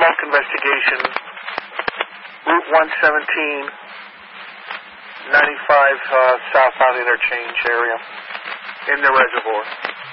trunk investigation, Route 117, 95 southbound interchange area in the reservoir.